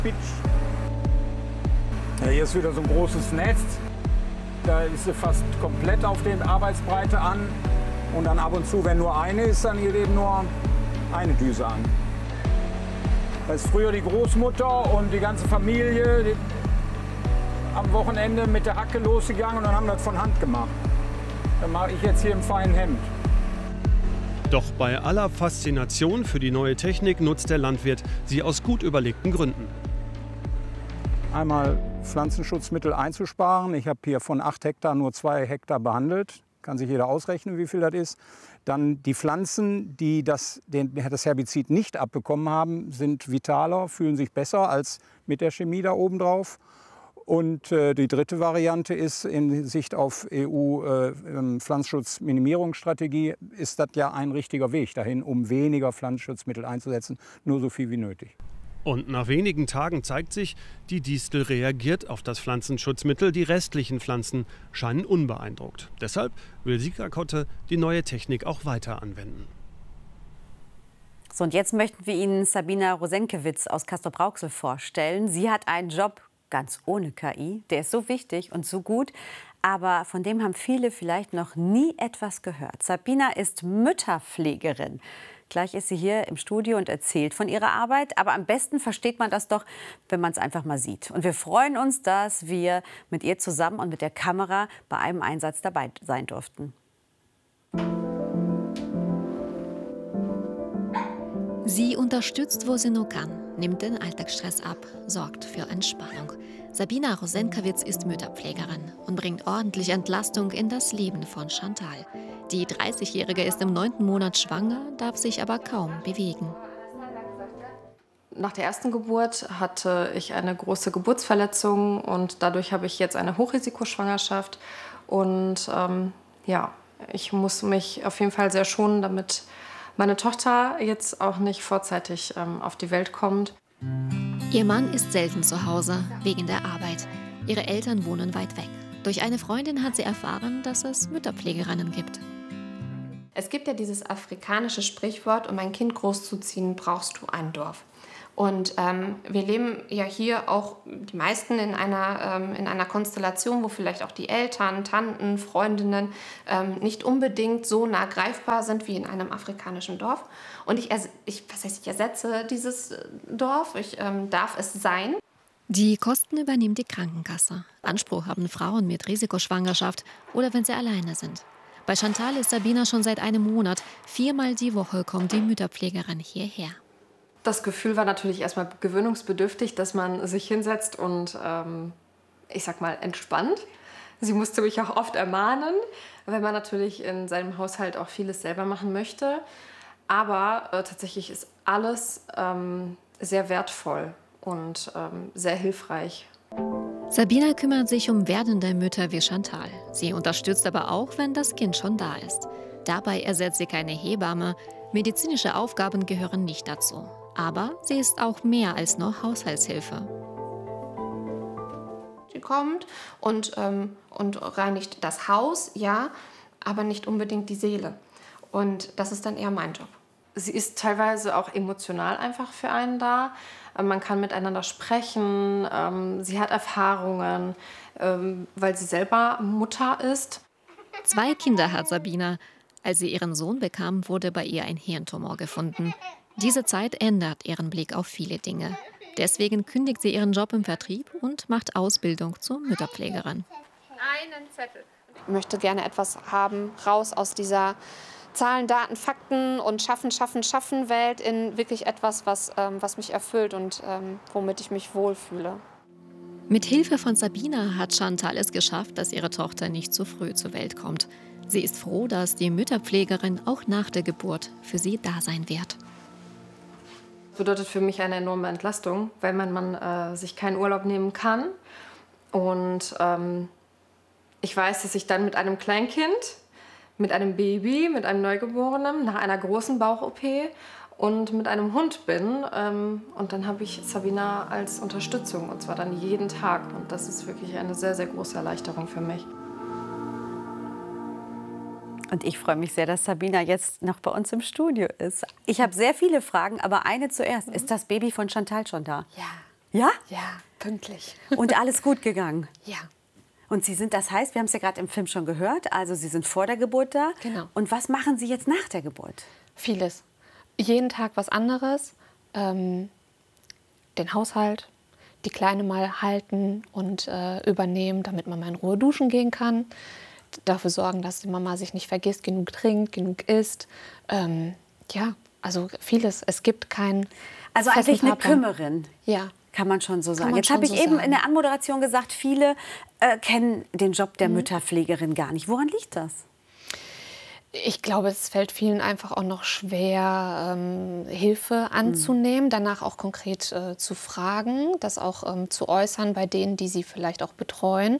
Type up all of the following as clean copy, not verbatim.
Pitch. Ja, hier ist wieder so ein großes Netz. Da ist sie fast komplett auf der Arbeitsbreite an. Und dann ab und zu, wenn nur eine ist, dann hier eben nur eine Düse an. Da ist früher die Großmutter und die ganze Familie am Wochenende mit der Hacke losgegangen und dann haben wir das von Hand gemacht. Dann mache ich jetzt hier im feinen Hemd. Doch bei aller Faszination für die neue Technik nutzt der Landwirt sie aus gut überlegten Gründen. Einmal Pflanzenschutzmittel einzusparen. Ich habe hier von 8 Hektar nur 2 Hektar behandelt. Kann sich jeder ausrechnen, wie viel das ist. Dann die Pflanzen, die das Herbizid nicht abbekommen haben, sind vitaler, fühlen sich besser als mit der Chemie da oben drauf. Und die dritte Variante ist, in Sicht auf EU-Pflanzenschutzminimierungsstrategie, ist das ja ein richtiger Weg dahin, um weniger Pflanzenschutzmittel einzusetzen, nur so viel wie nötig. Und nach wenigen Tagen zeigt sich, die Distel reagiert auf das Pflanzenschutzmittel. Die restlichen Pflanzen scheinen unbeeindruckt. Deshalb will Sika Kotte die neue Technik auch weiter anwenden. So, und jetzt möchten wir Ihnen Sabina Rosenkewitz aus Castrop-Rauxel vorstellen. Sie hat einen Job ganz ohne KI. Der ist so wichtig und so gut, aber von dem haben viele vielleicht noch nie etwas gehört. Sabina ist Mütterpflegerin. Gleich ist sie hier im Studio und erzählt von ihrer Arbeit. Aber am besten versteht man das doch, wenn man es einfach mal sieht. Und wir freuen uns, dass wir mit ihr zusammen und mit der Kamera bei einem Einsatz dabei sein durften. Sie unterstützt, wo sie nur kann, nimmt den Alltagsstress ab, sorgt für Entspannung. Sabina Rosenkewitz ist Mütterpflegerin und bringt ordentlich Entlastung in das Leben von Chantal. Die 30-Jährige ist im 9. Monat schwanger, darf sich aber kaum bewegen. Nach der ersten Geburt hatte ich eine große Geburtsverletzung und dadurch habe ich jetzt eine Hochrisikoschwangerschaft. Und ja, ich muss mich auf jeden Fall sehr schonen, damit meine Tochter jetzt auch nicht vorzeitig auf die Welt kommt. Ihr Mann ist selten zu Hause, wegen der Arbeit. Ihre Eltern wohnen weit weg. Durch eine Freundin hat sie erfahren, dass es Mütterpflegerinnen gibt. Es gibt ja dieses afrikanische Sprichwort, um ein Kind großzuziehen, brauchst du ein Dorf. Und wir leben ja hier auch die meisten in einer Konstellation, wo vielleicht auch die Eltern, Tanten, Freundinnen nicht unbedingt so nah greifbar sind wie in einem afrikanischen Dorf. Und ich ersetze dieses Dorf, ich darf es sein. Die Kosten übernimmt die Krankenkasse. Anspruch haben Frauen mit Risikoschwangerschaft oder wenn sie alleine sind. Bei Chantal ist Sabina schon seit einem Monat. 4-mal die Woche kommt die Mütterpflegerin hierher. Das Gefühl war natürlich erstmal gewöhnungsbedürftig, dass man sich hinsetzt und, ich sag mal, entspannt. Sie musste mich auch oft ermahnen, weil man natürlich in seinem Haushalt auch vieles selber machen möchte. Aber tatsächlich ist alles sehr wertvoll und sehr hilfreich. Sabina kümmert sich um werdende Mütter wie Chantal. Sie unterstützt aber auch, wenn das Kind schon da ist. Dabei ersetzt sie keine Hebamme. Medizinische Aufgaben gehören nicht dazu. Aber sie ist auch mehr als nur Haushaltshilfe. Sie kommt und reinigt das Haus, ja, aber nicht unbedingt die Seele. Und das ist dann eher mein Job. Sie ist teilweise auch emotional einfach für einen da. Man kann miteinander sprechen. Sie hat Erfahrungen, weil sie selber Mutter ist. 2 Kinder hat Sabina. Als sie ihren Sohn bekam, wurde bei ihr ein Hirntumor gefunden. Diese Zeit ändert ihren Blick auf viele Dinge. Deswegen kündigt sie ihren Job im Vertrieb und macht Ausbildung zur Mütterpflegerin. Einen Zettel. Ich möchte gerne etwas haben, raus aus dieser Zahlen, Daten, Fakten und Schaffen Welt in wirklich etwas, was mich erfüllt und womit ich mich wohlfühle. Mit Hilfe von Sabina hat Chantal es geschafft, dass ihre Tochter nicht zu früh zur Welt kommt. Sie ist froh, dass die Mütterpflegerin auch nach der Geburt für sie da sein wird. Das bedeutet für mich eine enorme Entlastung, weil man sich keinen Urlaub nehmen kann. Und ich weiß, dass ich dann mit einem Kleinkind, mit einem Baby, mit einem Neugeborenen, nach einer großen Bauch-OP und mit einem Hund bin. Und dann habe ich Sabina als Unterstützung, und zwar dann jeden Tag. Und das ist wirklich eine sehr, sehr große Erleichterung für mich. Und ich freue mich sehr, dass Sabina jetzt noch bei uns im Studio ist. Ich habe sehr viele Fragen, aber eine zuerst. Ist das Baby von Chantal schon da? Ja. Ja? Ja, pünktlich. Und alles gut gegangen? Ja. Und Sie sind, das heißt, wir haben es ja gerade im Film schon gehört, also Sie sind vor der Geburt da. Genau. Und was machen Sie jetzt nach der Geburt? Vieles. Jeden Tag was anderes. Den Haushalt, die Kleine mal halten und übernehmen, damit man mal in Ruhe duschen gehen kann. Dafür sorgen, dass die Mama sich nicht vergisst, genug trinkt, genug isst. Ja, also vieles. Es gibt kein Also eigentlich eine Kümmerin. Ja. Kann man schon so sagen. man Jetzt schon habe ich so eben sagen. in der Anmoderation gesagt, viele kennen den Job der Mütterpflegerin gar nicht. Woran liegt das? Ich glaube, es fällt vielen einfach auch noch schwer, Hilfe anzunehmen, danach auch konkret zu fragen, das auch zu äußern bei denen, die sie vielleicht auch betreuen.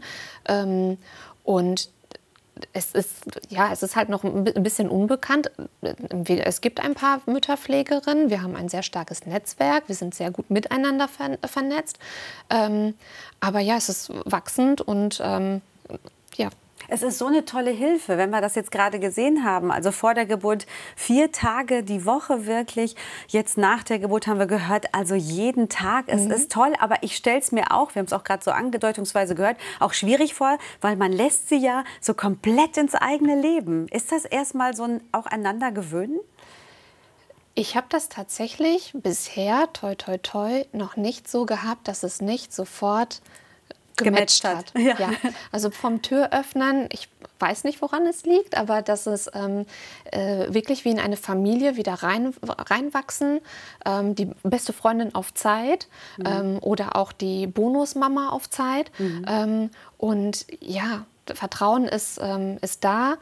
Und es ist halt noch ein bisschen unbekannt. Es gibt ein paar Mütterpflegerinnen, wir haben ein sehr starkes Netzwerk, wir sind sehr gut miteinander vernetzt. Aber ja, es ist wachsend und ja. Es ist so eine tolle Hilfe, wenn wir das jetzt gerade gesehen haben. Also vor der Geburt 4 Tage die Woche wirklich. Jetzt nach der Geburt haben wir gehört, also jeden Tag. Es ist toll, aber ich stelle es mir auch, wir haben es auch gerade so angedeutungsweise gehört, auch schwierig vor, weil man lässt sie ja so komplett ins eigene Leben. Ist das erstmal so ein auch einander gewöhnen? Ich habe das tatsächlich bisher, toi toi toi, noch nicht so gehabt, dass es nicht sofort gematcht hat. Ja. Ja. Also vom Türöffnen, ich weiß nicht, woran es liegt, aber dass es wirklich wie in eine Familie wieder reinwachsen. Die beste Freundin auf Zeit oder auch die Bonusmama auf Zeit. Und ja, Vertrauen ist da.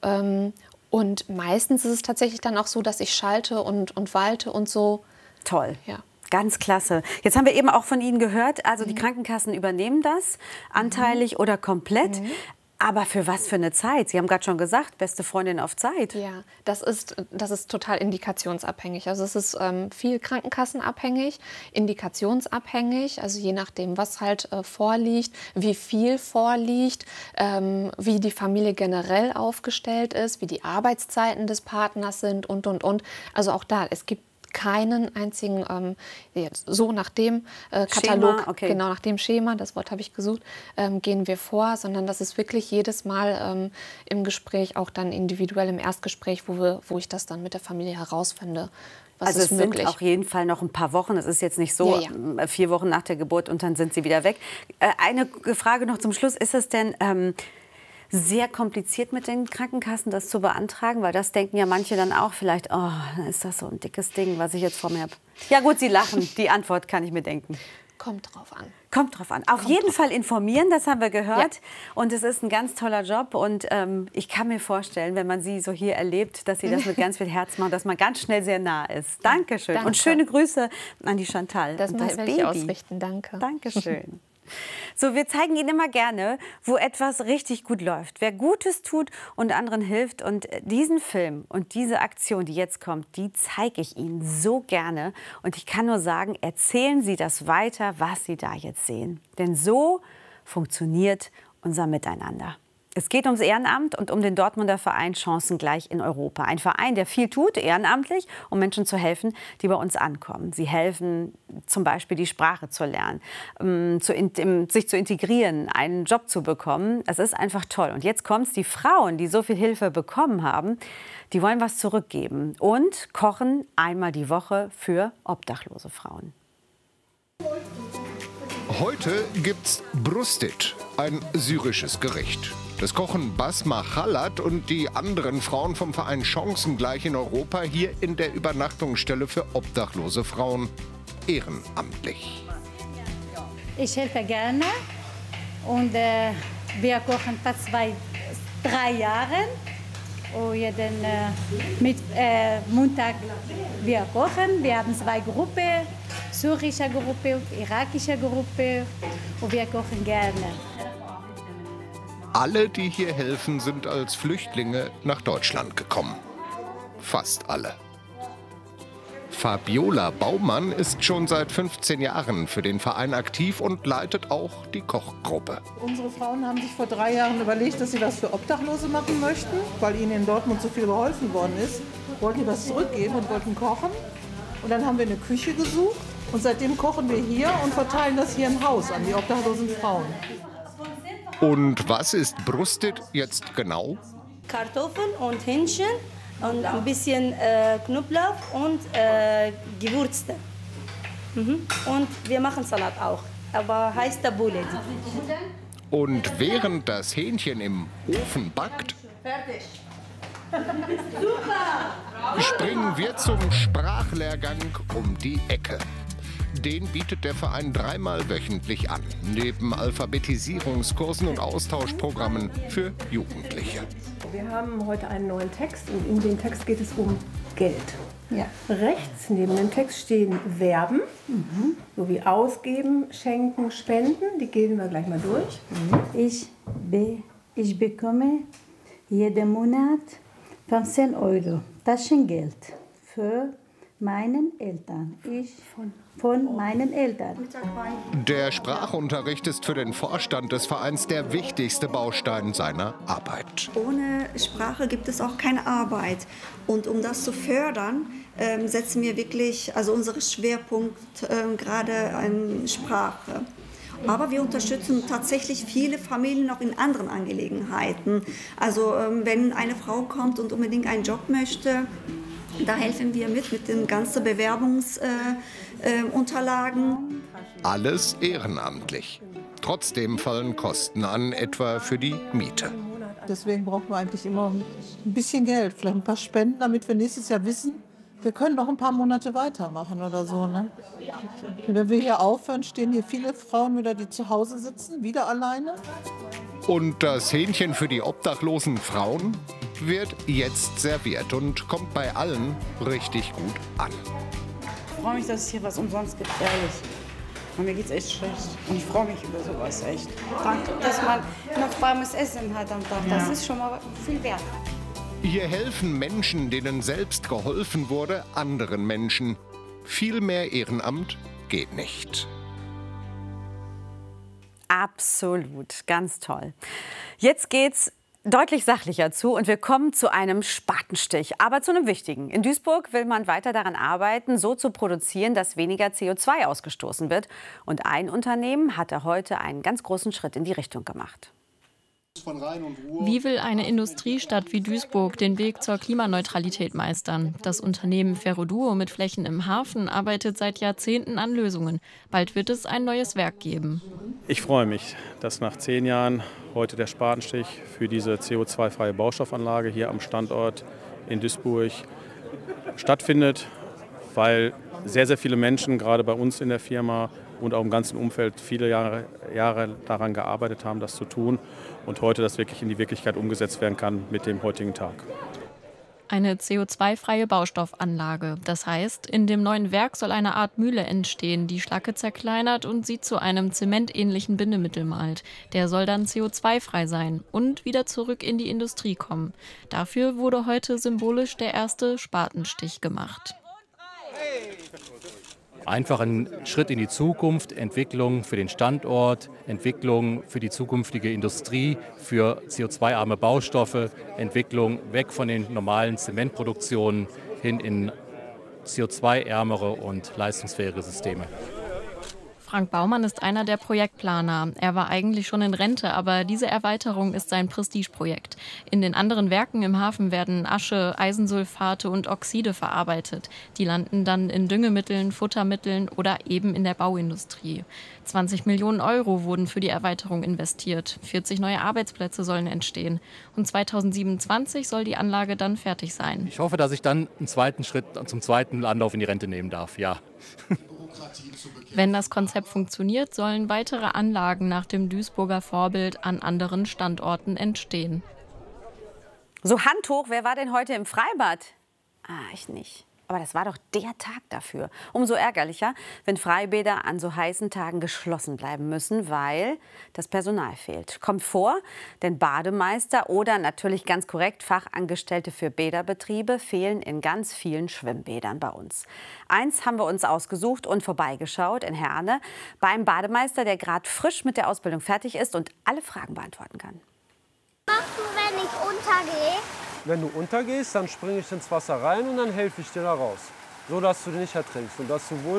Und meistens ist es tatsächlich dann auch so, dass ich schalte und walte und so. Toll. Ja. Ganz klasse. Jetzt haben wir eben auch von Ihnen gehört, also die Krankenkassen übernehmen das, anteilig oder komplett. Aber für was für eine Zeit? Sie haben gerade schon gesagt, beste Freundin auf Zeit. Ja, das ist total indikationsabhängig. Also es ist viel krankenkassenabhängig, indikationsabhängig, also je nachdem, was halt vorliegt, wie viel vorliegt, wie die Familie generell aufgestellt ist, wie die Arbeitszeiten des Partners sind und. Also auch da, es gibt keinen einzigen, so nach dem Katalog, Schema, okay. Genau nach dem Schema, das Wort habe ich gesucht, gehen wir vor, sondern das ist wirklich jedes Mal im Gespräch, auch dann individuell im Erstgespräch, wo ich das dann mit der Familie herausfinde. Was Also ist es sind möglich. auf jeden Fall noch ein paar Wochen. Es ist jetzt nicht so, 4 Wochen nach der Geburt und dann sind sie wieder weg. Eine Frage noch zum Schluss. Ist es denn sehr kompliziert mit den Krankenkassen, das zu beantragen? Weil das denken ja manche dann auch vielleicht, oh, dann ist das so ein dickes Ding, was ich jetzt vor mir habe. Ja gut, Sie lachen. Die Antwort kann ich mir denken. Kommt drauf an. Kommt drauf an. Auf jeden Fall informieren, das haben wir gehört. Ja. Und es ist ein ganz toller Job. Und ich kann mir vorstellen, wenn man Sie so hier erlebt, dass Sie das mit ganz viel Herz machen, dass man ganz schnell sehr nah ist. Dankeschön. Danke. Und schöne Grüße an die Chantal. Das und werde Baby. ich ausrichten. Danke. Dankeschön. So, wir zeigen Ihnen immer gerne, wo etwas richtig gut läuft. Wer Gutes tut und anderen hilft. Und diesen Film und diese Aktion, die jetzt kommt, die zeige ich Ihnen so gerne. Und ich kann nur sagen, erzählen Sie das weiter, was Sie da jetzt sehen. Denn so funktioniert unser Miteinander. Es geht ums Ehrenamt und um den Dortmunder Verein Chancengleich in Europa. Ein Verein, der viel tut, ehrenamtlich, um Menschen zu helfen, die bei uns ankommen. Sie helfen zum Beispiel, die Sprache zu lernen, sich zu integrieren, einen Job zu bekommen. Es ist einfach toll. Und jetzt kommt's, die Frauen, die so viel Hilfe bekommen haben, die wollen was zurückgeben und kochen einmal die Woche für obdachlose Frauen. Heute gibt's Brustit, ein syrisches Gericht. Das kochen Basma Khalat und die anderen Frauen vom Verein Chancengleich in Europa hier in der Übernachtungsstelle für obdachlose Frauen ehrenamtlich. Ich helfe gerne und wir kochen fast 3 Jahre. Und jeden Montag wir kochen. Wir haben 2 Gruppen, syrische Gruppe und irakische Gruppe. Und wir kochen gerne. Alle, die hier helfen, sind als Flüchtlinge nach Deutschland gekommen. Fast alle. Fabiola Baumann ist schon seit 15 Jahren für den Verein aktiv und leitet auch die Kochgruppe. Unsere Frauen haben sich vor 3 Jahren überlegt, dass sie was für Obdachlose machen möchten, weil ihnen in Dortmund so viel geholfen worden ist. Wollten die was zurückgeben und wollten kochen. Und dann haben wir eine Küche gesucht Und seitdem kochen wir hier und verteilen das hier im Haus an die obdachlosen Frauen. Und was ist Brustit jetzt genau? Kartoffeln und Hähnchen und ein bisschen Knoblauch und Gewürze. Und wir machen Salat auch, aber heißt Tabbouleh. Und während das Hähnchen im Ofen backt, springen wir zum Sprachlehrgang um die Ecke. Den bietet der Verein 3-mal wöchentlich an, neben Alphabetisierungskursen und Austauschprogrammen für Jugendliche. Wir haben heute einen neuen Text und in dem Text geht es um Geld. Ja. Rechts neben dem Text stehen Verben, sowie ausgeben, schenken, spenden. Die gehen wir gleich mal durch. Ich bekomme jeden Monat 15 € Taschengeld für meinen Eltern. Von meinen Eltern. Der Sprachunterricht ist für den Vorstand des Vereins der wichtigste Baustein seiner Arbeit. Ohne Sprache gibt es auch keine Arbeit. Und um das zu fördern, setzen wir wirklich, also unseren Schwerpunkt gerade an Sprache. Aber wir unterstützen tatsächlich viele Familien auch in anderen Angelegenheiten. Also wenn eine Frau kommt und unbedingt einen Job möchte, da helfen wir mit den ganzen Bewerbungsunterlagen. Alles ehrenamtlich. Trotzdem fallen Kosten an, etwa für die Miete. Deswegen brauchen wir eigentlich immer ein bisschen Geld, vielleicht ein paar Spenden, damit wir nächstes Jahr wissen, wir können noch ein paar Monate weitermachen oder so. Ne? Wenn wir hier aufhören, stehen hier viele Frauen wieder, die zu Hause sitzen, wieder alleine. Und das Hähnchen für die obdachlosen Frauen wird jetzt serviert und kommt bei allen richtig gut an. Ich freue mich, dass es hier was umsonst gibt, ehrlich. Und mir geht's echt schlecht. Und ich freue mich über sowas, echt. Danke, dass man noch warmes Essen hat am Tag. Das ist schon mal viel wert. Hier helfen Menschen, denen selbst geholfen wurde, anderen Menschen. Viel mehr Ehrenamt geht nicht. Absolut, ganz toll. Jetzt geht's deutlich sachlicher zu und wir kommen zu einem Spatenstich, aber zu einem wichtigen. In Duisburg will man weiter daran arbeiten, so zu produzieren, dass weniger CO2 ausgestoßen wird. Und ein Unternehmen hatte heute einen ganz großen Schritt in die Richtung gemacht. Wie will eine Industriestadt wie Duisburg den Weg zur Klimaneutralität meistern? Das Unternehmen Ferroduo mit Flächen im Hafen arbeitet seit Jahrzehnten an Lösungen. Bald wird es ein neues Werk geben. Ich freue mich, dass nach 10 Jahren heute der Spatenstich für diese CO2-freie Baustoffanlage hier am Standort in Duisburg stattfindet, weil sehr, sehr viele Menschen, gerade bei uns in der Firma und auch im ganzen Umfeld, viele Jahre daran gearbeitet haben, das zu tun und heute das wirklich in die Wirklichkeit umgesetzt werden kann mit dem heutigen Tag. Eine CO2-freie Baustoffanlage. Das heißt, in dem neuen Werk soll eine Art Mühle entstehen, die Schlacke zerkleinert und sie zu einem zementähnlichen Bindemittel malt. Der soll dann CO2-frei sein und wieder zurück in die Industrie kommen. Dafür wurde heute symbolisch der erste Spatenstich gemacht. Einfach ein Schritt in die Zukunft, Entwicklung für den Standort, Entwicklung für die zukünftige Industrie, für CO2-arme Baustoffe, Entwicklung weg von den normalen Zementproduktionen hin in CO2-ärmere und leistungsfähige Systeme. Frank Baumann ist einer der Projektplaner. Er war eigentlich schon in Rente, aber diese Erweiterung ist sein Prestigeprojekt. In den anderen Werken im Hafen werden Asche, Eisensulfate und Oxide verarbeitet. Die landen dann in Düngemitteln, Futtermitteln oder eben in der Bauindustrie. 20 Millionen € wurden für die Erweiterung investiert. 40 neue Arbeitsplätze sollen entstehen. Und 2027 soll die Anlage dann fertig sein. Ich hoffe, dass ich dann einen zweiten Schritt zum zweiten Anlauf in die Rente nehmen darf, ja. Wenn das Konzept funktioniert, sollen weitere Anlagen nach dem Duisburger Vorbild an anderen Standorten entstehen. So Hand hoch, wer war denn heute im Freibad? Ich nicht. Aber das war doch der Tag dafür. Umso ärgerlicher, wenn Freibäder an so heißen Tagen geschlossen bleiben müssen, weil das Personal fehlt. Kommt vor, denn Bademeister oder natürlich ganz korrekt Fachangestellte für Bäderbetriebe fehlen in ganz vielen Schwimmbädern bei uns. Eins haben wir uns ausgesucht und vorbeigeschaut in Herne beim Bademeister, der gerade frisch mit der Ausbildung fertig ist und alle Fragen beantworten kann. Was machst du, wenn ich untergehe? Wenn du untergehst, dann springe ich ins Wasser rein und dann helfe ich dir da raus. So, dass du nicht ertrinkst und dass du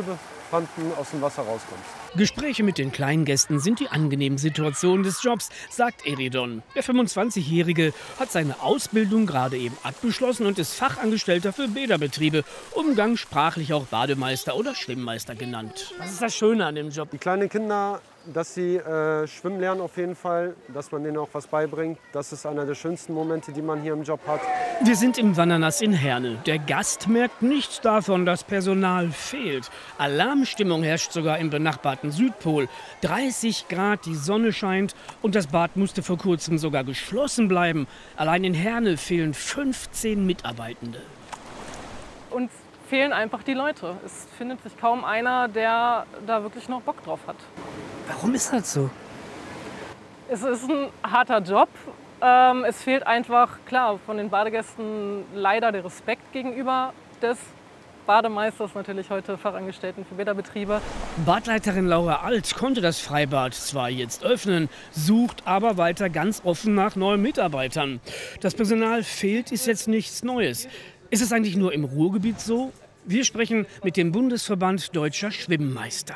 Sandpranken aus dem Wasser rauskommst. Gespräche mit den Kleingästen sind die angenehmen Situationen des Jobs, sagt Eridon. Der 25-Jährige hat seine Ausbildung gerade eben abgeschlossen und ist Fachangestellter für Bäderbetriebe, umgangssprachlich auch Bademeister oder Schwimmmeister genannt. Was ist das Schöne an dem Job? Die kleinen Kinder, dass sie schwimmen lernen auf jeden Fall, dass man denen auch was beibringt. Das ist einer der schönsten Momente, die man hier im Job hat. Wir sind im Wandernass in Herne. Der Gast merkt nichts davon, dass Personal fehlt. Alarmstimmung herrscht sogar im benachbarten Südpol. 30 Grad, die Sonne scheint und das Bad musste vor kurzem sogar geschlossen bleiben. Allein in Herne fehlen 15 Mitarbeitende. Uns fehlen einfach die Leute. Es findet sich kaum einer, der da wirklich noch Bock drauf hat. Warum ist das so? Es ist ein harter Job. Es fehlt einfach, klar, von den Badegästen leider der Respekt gegenüber des Bademeisters, natürlich heute Fachangestellten für Bäderbetriebe. Badleiterin Laura Alt konnte das Freibad zwar jetzt öffnen, sucht aber weiter ganz offen nach neuen Mitarbeitern. Das Personal fehlt, ist jetzt nichts Neues. Ist es eigentlich nur im Ruhrgebiet so? Wir sprechen mit dem Bundesverband Deutscher Schwimmmeister.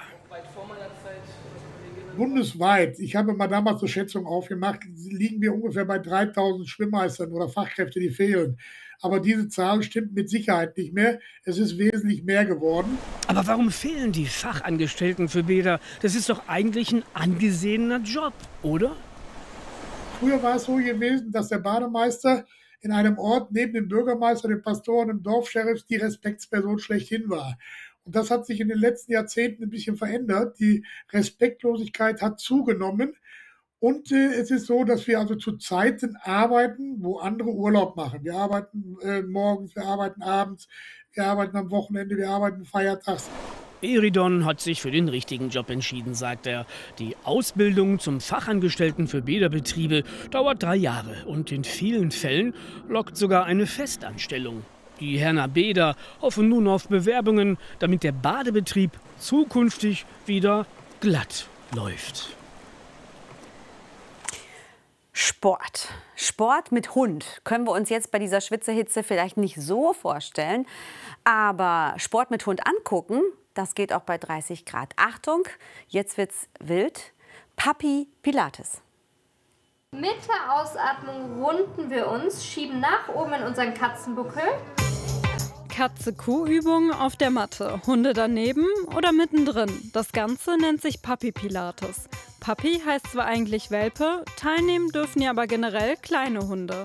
Bundesweit, ich habe mal damals eine Schätzung aufgemacht, liegen wir ungefähr bei 3000 Schwimmmeistern oder Fachkräfte, die fehlen. Aber diese Zahl stimmt mit Sicherheit nicht mehr. Es ist wesentlich mehr geworden. Aber warum fehlen die Fachangestellten für Bäder? Das ist doch eigentlich ein angesehener Job, oder? Früher war es so gewesen, dass der Bademeister in einem Ort neben dem Bürgermeister, dem Pastor und dem Dorfscheriff die Respektsperson schlechthin war. Und das hat sich in den letzten Jahrzehnten ein bisschen verändert. Die Respektlosigkeit hat zugenommen. Und es ist so, dass wir also zu Zeiten arbeiten, wo andere Urlaub machen. Wir arbeiten morgens, wir arbeiten abends, wir arbeiten am Wochenende, wir arbeiten feiertags. Eridon hat sich für den richtigen Job entschieden, sagt er. Die Ausbildung zum Fachangestellten für Bäderbetriebe dauert 3 Jahre und in vielen Fällen lockt sogar eine Festanstellung. Die Herner Bäder hoffen nun auf Bewerbungen, damit der Badebetrieb zukünftig wieder glatt läuft. Sport. Sport mit Hund können wir uns jetzt bei dieser Schwitzehitze vielleicht nicht so vorstellen. Aber Sport mit Hund angucken, das geht auch bei 30 Grad. Achtung, jetzt wird's wild. Papi Pilates. Mit der Ausatmung runden wir uns, schieben nach oben in unseren Katzenbuckel. Katze-Kuh-Übung auf der Matte. Hunde daneben oder mittendrin. Das Ganze nennt sich Papi Pilates. Papi heißt zwar eigentlich Welpe, teilnehmen dürfen ja aber generell kleine Hunde.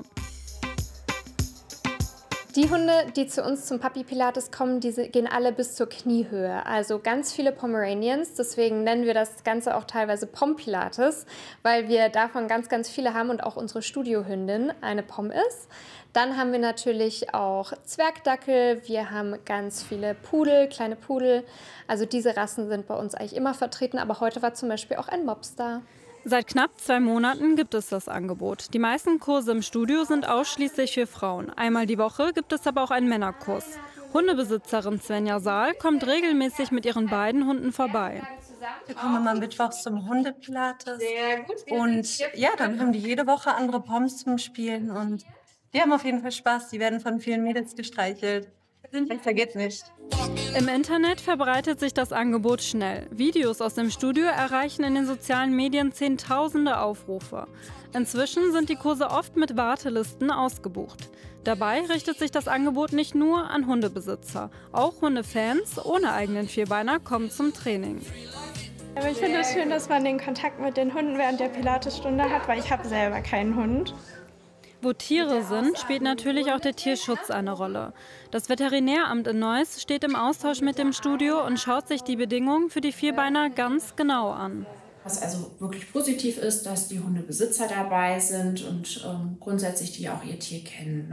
Die Hunde, die zu uns zum Papi Pilates kommen, gehen alle bis zur Kniehöhe. Also ganz viele Pomeranians, deswegen nennen wir das Ganze auch teilweise Pom Pilates, weil wir davon ganz, ganz viele haben und auch unsere Studiohündin eine Pom ist. Dann haben wir natürlich auch Zwergdackel, wir haben ganz viele Pudel, kleine Pudel. Also diese Rassen sind bei uns eigentlich immer vertreten, aber heute war zum Beispiel auch ein Mops da. Seit knapp 2 Monaten gibt es das Angebot. Die meisten Kurse im Studio sind ausschließlich für Frauen. Einmal die Woche gibt es aber auch einen Männerkurs. Hundebesitzerin Svenja Saal kommt regelmäßig mit ihren beiden Hunden vorbei. Wir kommen immer mittwochs zum Hundepilates. Und ja, dann haben die jede Woche andere Poms zum Spielen. Und die haben auf jeden Fall Spaß. Die werden von vielen Mädels gestreichelt. Besser geht's nicht. Im Internet verbreitet sich das Angebot schnell. Videos aus dem Studio erreichen in den sozialen Medien Zehntausende Aufrufe. Inzwischen sind die Kurse oft mit Wartelisten ausgebucht. Dabei richtet sich das Angebot nicht nur an Hundebesitzer. Auch Hundefans ohne eigenen Vierbeiner kommen zum Training. Aber ich finde es schön, dass man den Kontakt mit den Hunden während der Pilatesstunde hat, weil ich habe selber keinen Hund. Wo Tiere sind, spielt natürlich auch der Tierschutz eine Rolle. Das Veterinäramt in Neuss steht im Austausch mit dem Studio und schaut sich die Bedingungen für die Vierbeiner ganz genau an. Was also wirklich positiv ist, dass die Hundebesitzer dabei sind und grundsätzlich die auch ihr Tier kennen.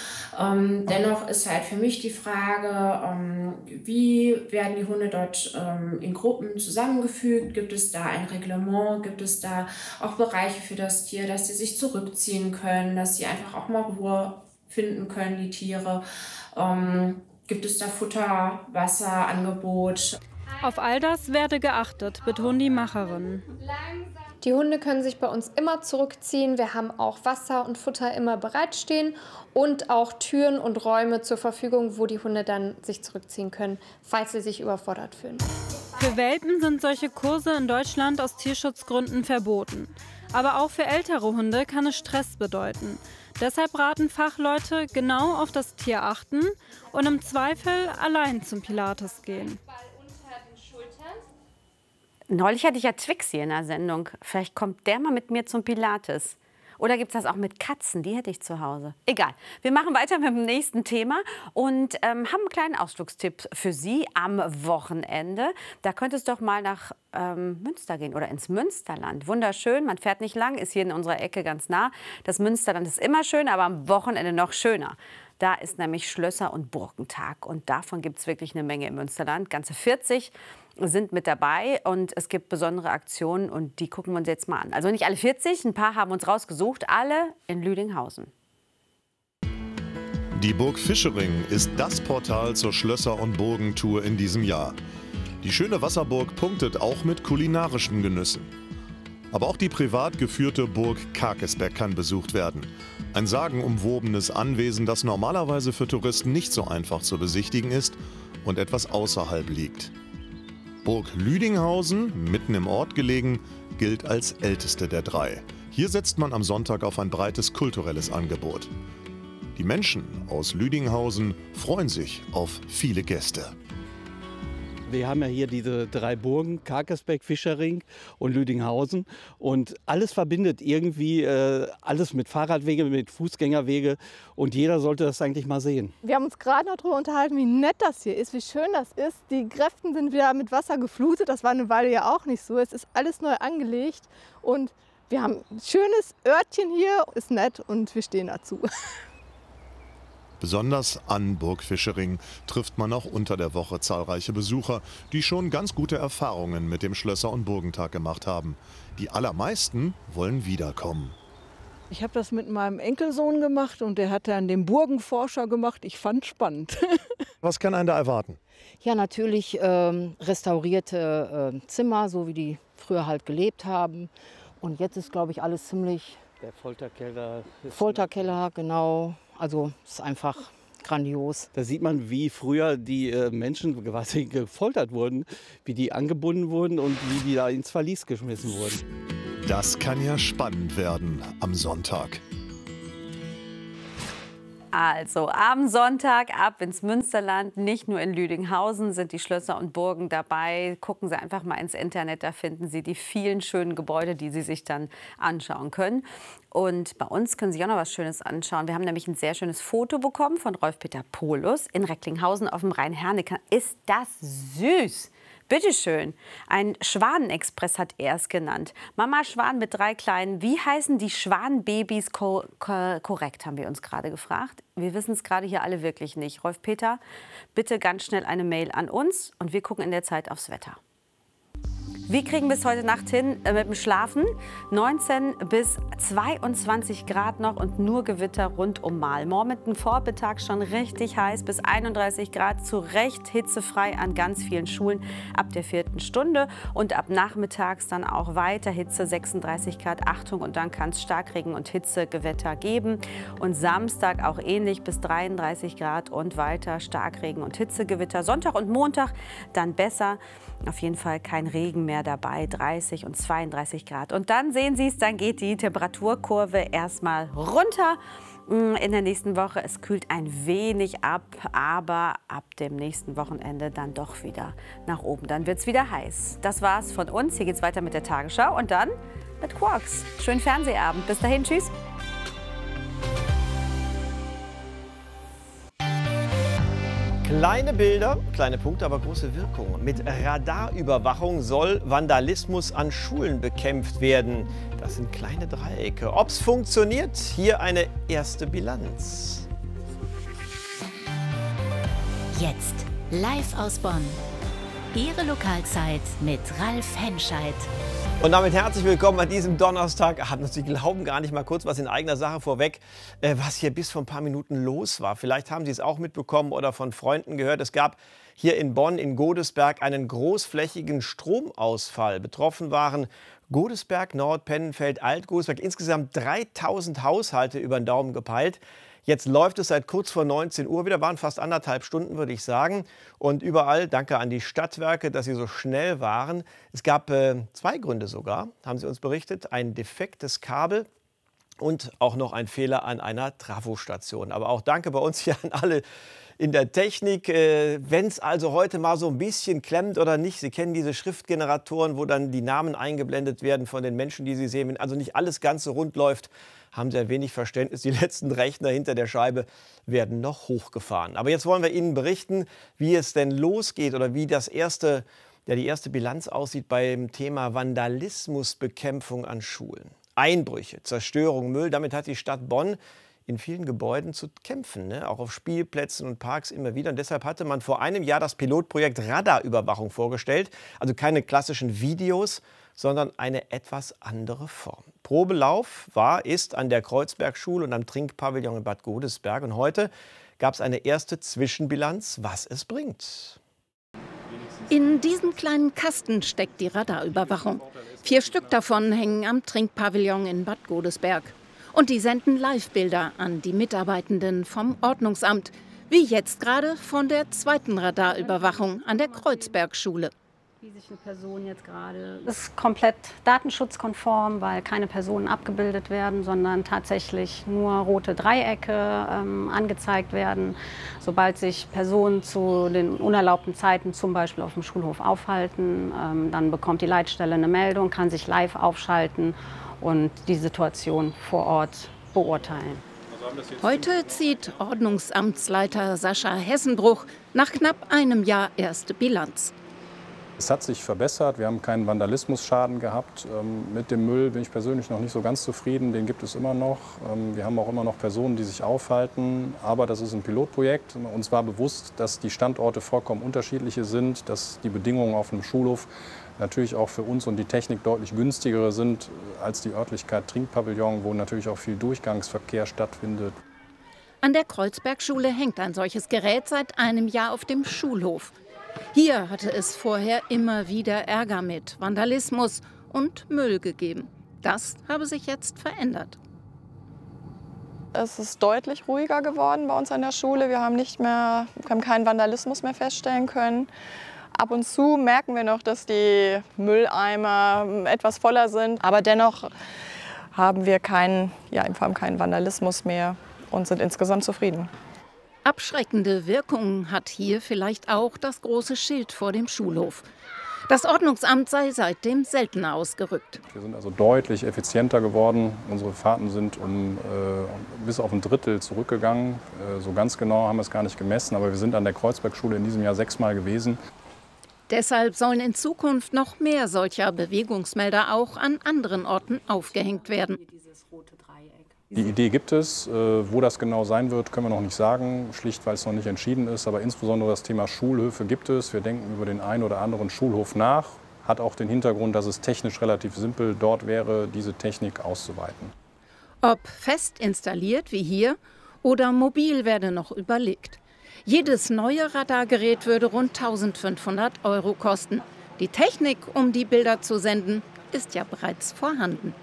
Ne? Dennoch ist halt für mich die Frage, wie werden die Hunde dort in Gruppen zusammengefügt? Gibt es da ein Reglement? Gibt es da auch Bereiche für das Tier, dass sie sich zurückziehen können, dass sie einfach auch mal Ruhe finden können, die Tiere? Gibt es da Futter, Wasser, Angebot? Auf all das werde geachtet, betonen die Macherinnen. Die Hunde können sich bei uns immer zurückziehen. Wir haben auch Wasser und Futter immer bereitstehen und auch Türen und Räume zur Verfügung, wo die Hunde dann sich zurückziehen können, falls sie sich überfordert fühlen. Für Welpen sind solche Kurse in Deutschland aus Tierschutzgründen verboten. Aber auch für ältere Hunde kann es Stress bedeuten. Deshalb raten Fachleute, genau auf das Tier achten und im Zweifel allein zum Pilates gehen. Neulich hatte ich ja Twix hier in der Sendung. Vielleicht kommt der mal mit mir zum Pilates. Oder gibt es das auch mit Katzen? Die hätte ich zu Hause. Egal. Wir machen weiter mit dem nächsten Thema und haben einen kleinen Ausflugstipp für Sie am Wochenende. Da könnte es doch mal nach Münster gehen oder ins Münsterland. Wunderschön, man fährt nicht lang, ist hier in unserer Ecke ganz nah. Das Münsterland ist immer schön, aber am Wochenende noch schöner. Da ist nämlich Schlösser- und Burgentag und davon gibt es wirklich eine Menge im Münsterland. Ganze 40 sind mit dabei und es gibt besondere Aktionen und die gucken wir uns jetzt mal an. Also nicht alle 40, ein paar haben uns rausgesucht, alle in Lüdinghausen. Die Burg Fischering ist das Portal zur Schlösser- und Burgentour in diesem Jahr. Die schöne Wasserburg punktet auch mit kulinarischen Genüssen. Aber auch die privat geführte Burg Karkesberg kann besucht werden. Ein sagenumwobenes Anwesen, das normalerweise für Touristen nicht so einfach zu besichtigen ist und etwas außerhalb liegt. Burg Lüdinghausen, mitten im Ort gelegen, gilt als älteste der drei. Hier setzt man am Sonntag auf ein breites kulturelles Angebot. Die Menschen aus Lüdinghausen freuen sich auf viele Gäste. Wir haben ja hier diese drei Burgen, Karkesberg, Fischering und Lüdinghausen. Und alles verbindet irgendwie, alles mit Fahrradwege, mit Fußgängerwege. Und jeder sollte das eigentlich mal sehen. Wir haben uns gerade noch darüber unterhalten, wie nett das hier ist, wie schön das ist. Die Gräften sind wieder mit Wasser geflutet. Das war eine Weile ja auch nicht so. Es ist alles neu angelegt. Und wir haben ein schönes Örtchen hier, ist nett und wir stehen dazu. Besonders an Burg Fischering trifft man auch unter der Woche zahlreiche Besucher, die schon ganz gute Erfahrungen mit dem Schlösser- und Burgentag gemacht haben. Die allermeisten wollen wiederkommen. Ich habe das mit meinem Enkelsohn gemacht und der hat dann den Burgenforscher gemacht. Ich fand es spannend. Was kann einen da erwarten? Ja, natürlich restaurierte Zimmer, so wie die früher halt gelebt haben. Und jetzt ist, glaube ich, alles ziemlich... Der Folterkeller. Folterkeller, genau. Also es ist einfach grandios. Da sieht man, wie früher die Menschen quasi gefoltert wurden, wie die angebunden wurden und wie die da ins Verlies geschmissen wurden. Das kann ja spannend werden am Sonntag. Also am Sonntag ab ins Münsterland, nicht nur in Lüdinghausen sind die Schlösser und Burgen dabei. Gucken Sie einfach mal ins Internet, da finden Sie die vielen schönen Gebäude, die Sie sich dann anschauen können. Und bei uns können Sie sich auch noch was Schönes anschauen. Wir haben nämlich ein sehr schönes Foto bekommen von Rolf-Peter Polus in Recklinghausen auf dem Rhein-Herne. Ist das süß? Bitteschön. Ein Schwanenexpress hat er es genannt. Mama Schwan mit 3 Kleinen. Wie heißen die Schwanenbabys korrekt, haben wir uns gerade gefragt. Wir wissen es gerade hier alle wirklich nicht. Rolf-Peter, bitte ganz schnell eine Mail an uns und wir gucken in der Zeit aufs Wetter. Wie kriegen wir es heute Nacht hin mit dem Schlafen? 19 bis 22 Grad noch und nur Gewitter rund um Mal. Morgen Vormittag schon richtig heiß bis 31 Grad. Zu Recht hitzefrei an ganz vielen Schulen ab der 4. Stunde. Und ab nachmittags dann auch weiter Hitze, 36 Grad. Achtung, und dann kann es Starkregen und Hitzegewitter geben. Und Samstag auch ähnlich bis 33 Grad und weiter Starkregen und Hitzegewitter. Sonntag und Montag dann besser. Auf jeden Fall kein Regen mehr dabei, 30 und 32 Grad. Und dann sehen Sie es, dann geht die Temperaturkurve erstmal runter. In der nächsten Woche, es kühlt ein wenig ab, aber ab dem nächsten Wochenende dann doch wieder nach oben. Dann wird es wieder heiß. Das war's von uns. Hier geht's weiter mit der Tagesschau und dann mit Quarks. Schönen Fernsehabend. Bis dahin, tschüss. Kleine Bilder, kleine Punkte, aber große Wirkung. Mit Radarüberwachung soll Vandalismus an Schulen bekämpft werden. Das sind kleine Dreiecke. Ob es funktioniert? Hier eine erste Bilanz. Jetzt live aus Bonn. Ihre Lokalzeit mit Ralf Henscheid. Und damit herzlich willkommen an diesem Donnerstag. Sie glauben gar nicht, mal kurz was in eigener Sache vorweg, was hier bis vor ein paar Minuten los war. Vielleicht haben Sie es auch mitbekommen oder von Freunden gehört. Es gab hier in Bonn, in Godesberg, einen großflächigen Stromausfall. Betroffen waren Godesberg, Nord, Pennenfeld, Alt-Godesberg. Insgesamt 3000 Haushalte über den Daumen gepeilt. Jetzt läuft es seit kurz vor 19 Uhr wieder, waren fast 1,5 Stunden, würde ich sagen. Und überall, danke an die Stadtwerke, dass sie so schnell waren. Es gab 2 Gründe sogar, haben sie uns berichtet. Ein defektes Kabel und auch noch ein Fehler an einer Trafostation. Aber auch danke bei uns hier an alle in der Technik. Wenn es also heute mal so ein bisschen klemmt oder nicht, Sie kennen diese Schriftgeneratoren, wo dann die Namen eingeblendet werden von den Menschen, die Sie sehen. Wenn also nicht alles ganz so rund läuft, haben Sie ein wenig Verständnis. Die letzten Rechner hinter der Scheibe werden noch hochgefahren. Aber jetzt wollen wir Ihnen berichten, wie es denn losgeht oder wie die erste Bilanz aussieht beim Thema Vandalismusbekämpfung an Schulen. Einbrüche, Zerstörung, Müll, damit hat die Stadt Bonn in vielen Gebäuden zu kämpfen, ne? Auch auf Spielplätzen und Parks immer wieder. Und deshalb hatte man vor einem Jahr das Pilotprojekt Radarüberwachung vorgestellt. Also keine klassischen Videos, sondern eine etwas andere Form. Probelauf ist an der Kreuzbergschule und am Trinkpavillon in Bad Godesberg. Und heute gab es eine erste Zwischenbilanz, was es bringt. In diesem kleinen Kasten steckt die Radarüberwachung. 4 Stück davon hängen am Trinkpavillon in Bad Godesberg. Und die senden Live-Bilder an die Mitarbeitenden vom Ordnungsamt, wie jetzt gerade von der 2. Radarüberwachung an der Kreuzbergschule. Wie sich eine Person jetzt gerade. Das ist komplett datenschutzkonform, weil keine Personen abgebildet werden, sondern tatsächlich nur rote Dreiecke angezeigt werden. Sobald sich Personen zu den unerlaubten Zeiten zum Beispiel auf dem Schulhof aufhalten, dann bekommt die Leitstelle eine Meldung, kann sich live aufschalten und die Situation vor Ort beurteilen. Heute zieht Ordnungsamtsleiter Sascha Hessenbruch nach knapp einem Jahr erste Bilanz. Es hat sich verbessert, wir haben keinen Vandalismusschaden gehabt. Mit dem Müll bin ich persönlich noch nicht so ganz zufrieden, den gibt es immer noch. Wir haben auch immer noch Personen, die sich aufhalten, aber das ist ein Pilotprojekt. Uns war bewusst, dass die Standorte vollkommen unterschiedliche sind, dass die Bedingungen auf einem Schulhof natürlich auch für uns und die Technik deutlich günstigere sind als die Örtlichkeit Trinkpavillon, wo natürlich auch viel Durchgangsverkehr stattfindet. An der Kreuzbergschule hängt ein solches Gerät seit einem Jahr auf dem Schulhof. Hier hatte es vorher immer wieder Ärger mit Vandalismus und Müll gegeben. Das habe sich jetzt verändert. Es ist deutlich ruhiger geworden bei uns an der Schule. Wir haben keinen Vandalismus mehr feststellen können. Ab und zu merken wir noch, dass die Mülleimer etwas voller sind. Aber dennoch haben wir keinen Vandalismus mehr und sind insgesamt zufrieden. Abschreckende Wirkung hat hier vielleicht auch das große Schild vor dem Schulhof. Das Ordnungsamt sei seitdem seltener ausgerückt. Wir sind also deutlich effizienter geworden. Unsere Fahrten sind bis auf ein Drittel zurückgegangen. So ganz genau haben wir es gar nicht gemessen, aber wir sind an der Kreuzbergschule in diesem Jahr 6-mal gewesen. Deshalb sollen in Zukunft noch mehr solcher Bewegungsmelder auch an anderen Orten aufgehängt werden. Die Idee gibt es. Wo das genau sein wird, können wir noch nicht sagen, schlicht weil es noch nicht entschieden ist. Aber insbesondere das Thema Schulhöfe gibt es. Wir denken über den einen oder anderen Schulhof nach. Hat auch den Hintergrund, dass es technisch relativ simpel dort wäre, diese Technik auszuweiten. Ob fest installiert wie hier oder mobil werde noch überlegt. Jedes neue Radargerät würde rund 1.500 € kosten. Die Technik, um die Bilder zu senden, ist ja bereits vorhanden.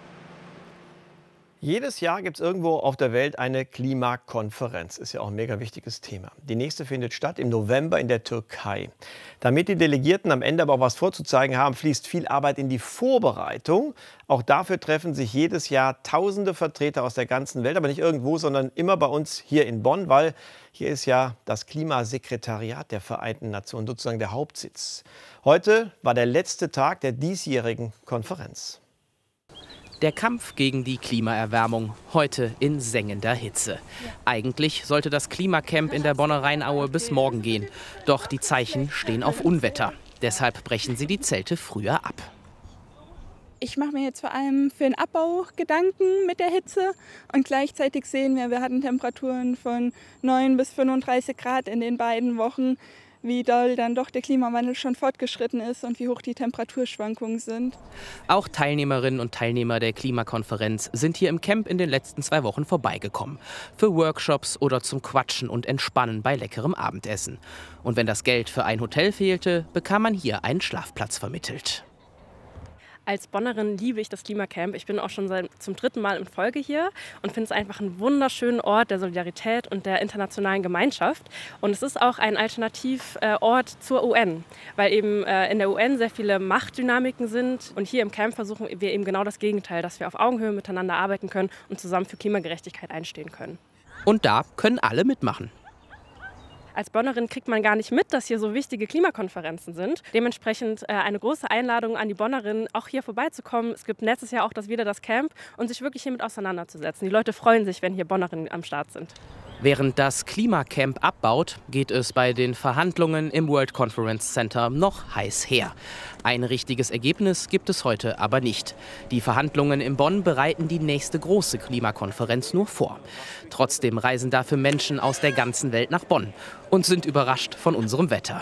Jedes Jahr gibt es irgendwo auf der Welt eine Klimakonferenz. Ist ja auch ein mega wichtiges Thema. Die nächste findet statt im November in der Türkei. Damit die Delegierten am Ende aber auch was vorzuzeigen haben, fließt viel Arbeit in die Vorbereitung. Auch dafür treffen sich jedes Jahr tausende Vertreter aus der ganzen Welt, aber nicht irgendwo, sondern immer bei uns hier in Bonn, weil hier ist ja das Klimasekretariat der Vereinten Nationen, sozusagen der Hauptsitz. Heute war der letzte Tag der diesjährigen Konferenz. Der Kampf gegen die Klimaerwärmung, heute in sengender Hitze. Eigentlich sollte das Klimacamp in der Bonner Rheinaue bis morgen gehen. Doch die Zeichen stehen auf Unwetter. Deshalb brechen sie die Zelte früher ab. Ich mache mir jetzt vor allem für den Abbau Gedanken mit der Hitze. Und gleichzeitig sehen wir hatten Temperaturen von 9 bis 35 Grad in den beiden Wochen. Wie doll dann doch der Klimawandel schon fortgeschritten ist und wie hoch die Temperaturschwankungen sind. Auch Teilnehmerinnen und Teilnehmer der Klimakonferenz sind hier im Camp in den letzten 2 Wochen vorbeigekommen. Für Workshops oder zum Quatschen und Entspannen bei leckerem Abendessen. Und wenn das Geld für ein Hotel fehlte, bekam man hier einen Schlafplatz vermittelt. Als Bonnerin liebe ich das Klimacamp. Ich bin auch schon zum 3. Mal in Folge hier und finde es einfach einen wunderschönen Ort der Solidarität und der internationalen Gemeinschaft. Und es ist auch ein Alternativort zur UN, weil eben in der UN sehr viele Machtdynamiken sind. Und hier im Camp versuchen wir eben genau das Gegenteil, dass wir auf Augenhöhe miteinander arbeiten können und zusammen für Klimagerechtigkeit einstehen können. Und da können alle mitmachen. Als Bonnerin kriegt man gar nicht mit, dass hier so wichtige Klimakonferenzen sind. Dementsprechend eine große Einladung an die Bonnerinnen, auch hier vorbeizukommen. Es gibt nächstes Jahr auch wieder das Camp und sich wirklich hiermit auseinanderzusetzen. Die Leute freuen sich, wenn hier Bonnerinnen am Start sind. Während das Klimacamp abbaut, geht es bei den Verhandlungen im World Conference Center noch heiß her. Ein richtiges Ergebnis gibt es heute aber nicht. Die Verhandlungen in Bonn bereiten die nächste große Klimakonferenz nur vor. Trotzdem reisen dafür Menschen aus der ganzen Welt nach Bonn und sind überrascht von unserem Wetter.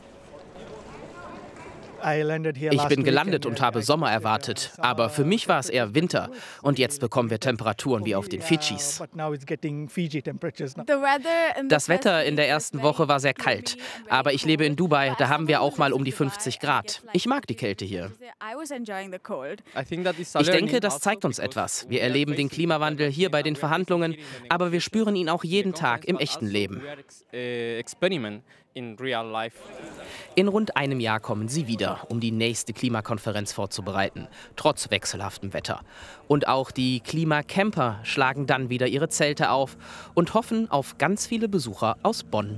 Ich bin gelandet und habe Sommer erwartet, aber für mich war es eher Winter. Und jetzt bekommen wir Temperaturen wie auf den Fidschis. Das Wetter in der ersten Woche war sehr kalt, aber ich lebe in Dubai, da haben wir auch mal um die 50 Grad. Ich mag die Kälte hier. Ich denke, das zeigt uns etwas. Wir erleben den Klimawandel hier bei den Verhandlungen, aber wir spüren ihn auch jeden Tag im echten Leben. In rund einem Jahr kommen sie wieder, um die nächste Klimakonferenz vorzubereiten, trotz wechselhaftem Wetter. Und auch die Klimacamper schlagen dann wieder ihre Zelte auf und hoffen auf ganz viele Besucher aus Bonn.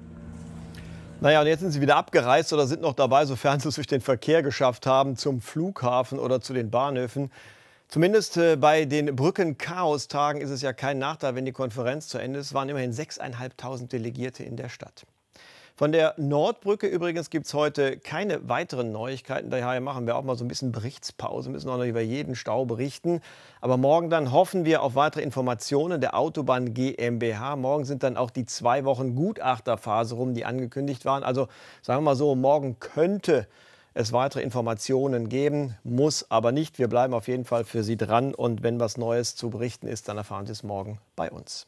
Naja, und jetzt sind sie wieder abgereist oder sind noch dabei, sofern sie es durch den Verkehr geschafft haben, zum Flughafen oder zu den Bahnhöfen. Zumindest bei den Brücken-Chaos-Tagen ist es ja kein Nachteil, wenn die Konferenz zu Ende ist. Es waren immerhin 6.500 Delegierte in der Stadt. Von der Nordbrücke übrigens gibt es heute keine weiteren Neuigkeiten. Daher machen wir auch mal so ein bisschen Berichtspause, müssen auch noch über jeden Stau berichten. Aber morgen dann hoffen wir auf weitere Informationen der Autobahn GmbH. Morgen sind dann auch die 2 Wochen Gutachterphase rum, die angekündigt waren. Also sagen wir mal so, morgen könnte es weitere Informationen geben, muss aber nicht. Wir bleiben auf jeden Fall für Sie dran und wenn was Neues zu berichten ist, dann erfahren Sie es morgen bei uns.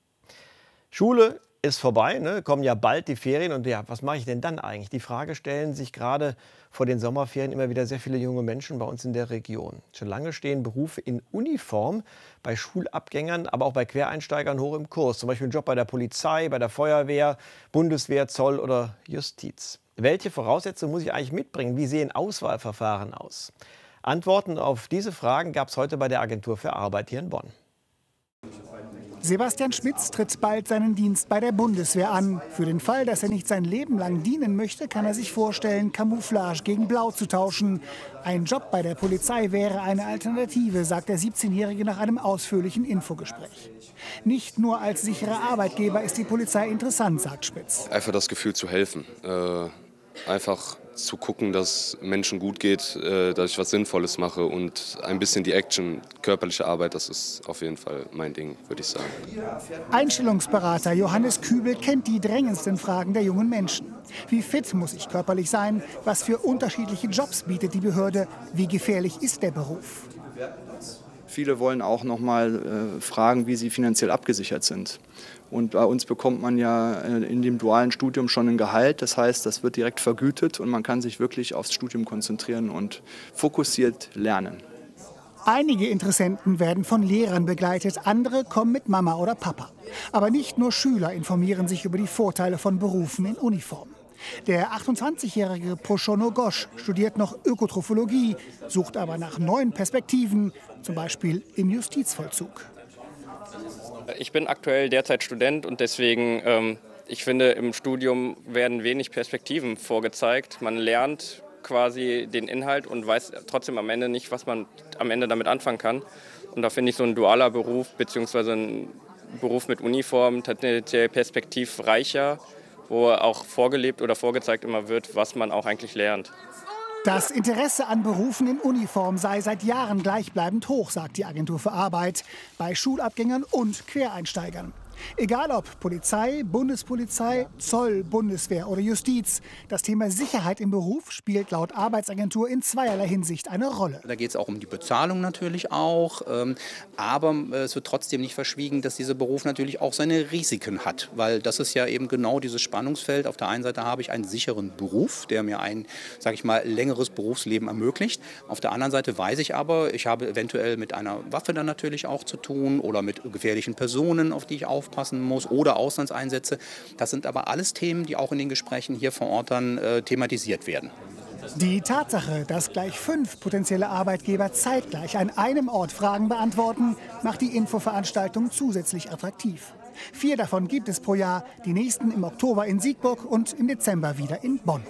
Schule ist vorbei, ne? Kommen ja bald die Ferien und ja, was mache ich denn dann eigentlich? Die Frage stellen sich gerade vor den Sommerferien immer wieder sehr viele junge Menschen bei uns in der Region. Schon lange stehen Berufe in Uniform bei Schulabgängern, aber auch bei Quereinsteigern hoch im Kurs. Zum Beispiel ein Job bei der Polizei, bei der Feuerwehr, Bundeswehr, Zoll oder Justiz. Welche Voraussetzungen muss ich eigentlich mitbringen? Wie sehen Auswahlverfahren aus? Antworten auf diese Fragen gab es heute bei der Agentur für Arbeit hier in Bonn. Sebastian Schmitz tritt bald seinen Dienst bei der Bundeswehr an. Für den Fall, dass er nicht sein Leben lang dienen möchte, kann er sich vorstellen, Camouflage gegen Blau zu tauschen. Ein Job bei der Polizei wäre eine Alternative, sagt der 17-Jährige nach einem ausführlichen Infogespräch. Nicht nur als sicherer Arbeitgeber ist die Polizei interessant, sagt Spitz. Einfach das Gefühl zu helfen, einfach zu gucken, dass Menschen gut geht, dass ich was Sinnvolles mache und ein bisschen die Action, körperliche Arbeit, das ist auf jeden Fall mein Ding, würde ich sagen. Einstellungsberater Johannes Kübel kennt die drängendsten Fragen der jungen Menschen. Wie fit muss ich körperlich sein? Was für unterschiedliche Jobs bietet die Behörde? Wie gefährlich ist der Beruf? Viele wollen auch noch mal fragen, wie sie finanziell abgesichert sind. Und bei uns bekommt man ja in dem dualen Studium schon ein Gehalt. Das heißt, das wird direkt vergütet und man kann sich wirklich aufs Studium konzentrieren und fokussiert lernen. Einige Interessenten werden von Lehrern begleitet, andere kommen mit Mama oder Papa. Aber nicht nur Schüler informieren sich über die Vorteile von Berufen in Uniform. Der 28-jährige Proshono Ghosh studiert noch Ökotrophologie, sucht aber nach neuen Perspektiven, zum Beispiel im Justizvollzug. Ich bin aktuell derzeit Student und deswegen, ich finde, im Studium werden wenig Perspektiven vorgezeigt. Man lernt quasi den Inhalt und weiß trotzdem am Ende nicht, was man am Ende damit anfangen kann. Und da finde ich so ein dualer Beruf bzw. ein Beruf mit Uniform tendenziell perspektivreicher, wo auch vorgelebt oder vorgezeigt immer wird, was man auch eigentlich lernt. Das Interesse an Berufen in Uniform sei seit Jahren gleichbleibend hoch, sagt die Agentur für Arbeit, bei Schulabgängern und Quereinsteigern. Egal ob Polizei, Bundespolizei, Zoll, Bundeswehr oder Justiz, das Thema Sicherheit im Beruf spielt laut Arbeitsagentur in zweierlei Hinsicht eine Rolle. Da geht es auch um die Bezahlung natürlich auch, aber es wird trotzdem nicht verschwiegen, dass dieser Beruf natürlich auch seine Risiken hat, weil das ist ja eben genau dieses Spannungsfeld. Auf der einen Seite habe ich einen sicheren Beruf, der mir ein, sage ich mal, längeres Berufsleben ermöglicht. Auf der anderen Seite weiß ich aber, ich habe eventuell mit einer Waffe dann natürlich auch zu tun oder mit gefährlichen Personen, auf die ich aufpassen muss, oder Auslandseinsätze. Das sind aber alles Themen, die auch in den Gesprächen hier vor Ort dann thematisiert werden. Die Tatsache, dass gleich 5 potenzielle Arbeitgeber zeitgleich an einem Ort Fragen beantworten, macht die Infoveranstaltung zusätzlich attraktiv. 4 davon gibt es pro Jahr, die nächsten im Oktober in Siegburg und im Dezember wieder in Bonn.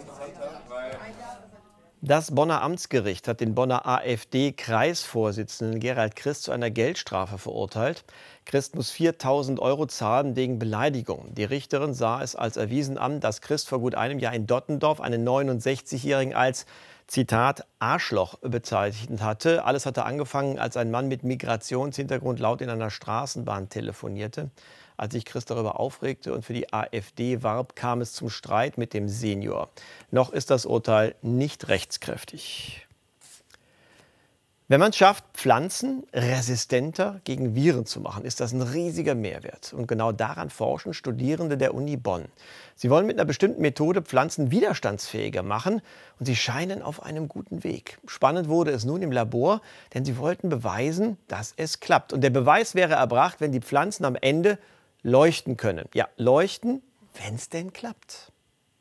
Das Bonner Amtsgericht hat den Bonner AfD-Kreisvorsitzenden Gerald Christ zu einer Geldstrafe verurteilt. Christ muss 4.000 € zahlen wegen Beleidigung. Die Richterin sah es als erwiesen an, dass Christ vor gut einem Jahr in Dottendorf einen 69-Jährigen als, Zitat, Arschloch bezeichnet hatte. Alles hatte angefangen, als ein Mann mit Migrationshintergrund laut in einer Straßenbahn telefonierte. Als sich Christ darüber aufregte und für die AfD warb, kam es zum Streit mit dem Senior. Noch ist das Urteil nicht rechtskräftig. Wenn man es schafft, Pflanzen resistenter gegen Viren zu machen, ist das ein riesiger Mehrwert. Und genau daran forschen Studierende der Uni Bonn. Sie wollen mit einer bestimmten Methode Pflanzen widerstandsfähiger machen und sie scheinen auf einem guten Weg. Spannend wurde es nun im Labor, denn sie wollten beweisen, dass es klappt. Und der Beweis wäre erbracht, wenn die Pflanzen am Ende leuchten können. Ja, leuchten, wenn es denn klappt.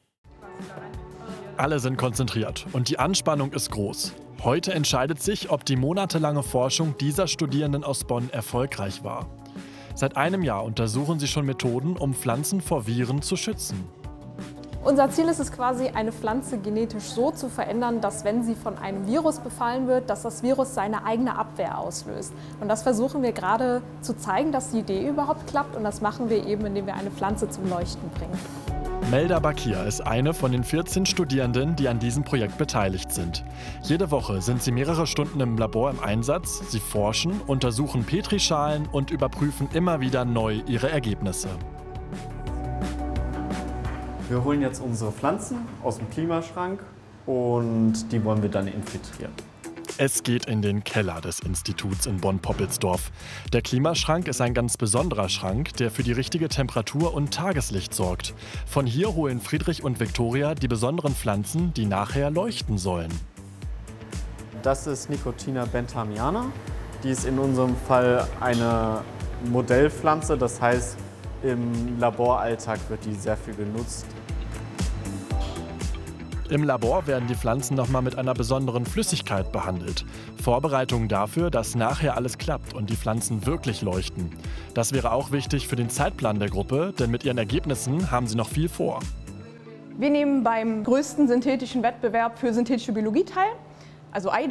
Alle sind konzentriert und die Anspannung ist groß. Heute entscheidet sich, ob die monatelange Forschung dieser Studierenden aus Bonn erfolgreich war. Seit einem Jahr untersuchen sie schon Methoden, um Pflanzen vor Viren zu schützen. Unser Ziel ist es quasi, eine Pflanze genetisch so zu verändern, dass wenn sie von einem Virus befallen wird, dass das Virus seine eigene Abwehr auslöst. Und das versuchen wir gerade zu zeigen, dass die Idee überhaupt klappt. Und das machen wir eben, indem wir eine Pflanze zum Leuchten bringen. Melda Bakir ist eine von den 14 Studierenden, die an diesem Projekt beteiligt sind. Jede Woche sind sie mehrere Stunden im Labor im Einsatz. Sie forschen, untersuchen Petrischalen und überprüfen immer wieder neu ihre Ergebnisse. Wir holen jetzt unsere Pflanzen aus dem Klimaschrank und die wollen wir dann infiltrieren. Es geht in den Keller des Instituts in Bonn-Poppelsdorf. Der Klimaschrank ist ein ganz besonderer Schrank, der für die richtige Temperatur und Tageslicht sorgt. Von hier holen Friedrich und Viktoria die besonderen Pflanzen, die nachher leuchten sollen. Das ist Nicotina benthamiana. Die ist in unserem Fall eine Modellpflanze, das heißt, im Laboralltag wird die sehr viel genutzt. Im Labor werden die Pflanzen nochmal mit einer besonderen Flüssigkeit behandelt. Vorbereitungen dafür, dass nachher alles klappt und die Pflanzen wirklich leuchten. Das wäre auch wichtig für den Zeitplan der Gruppe, denn mit ihren Ergebnissen haben sie noch viel vor. Wir nehmen beim größten synthetischen Wettbewerb für synthetische Biologie teil, also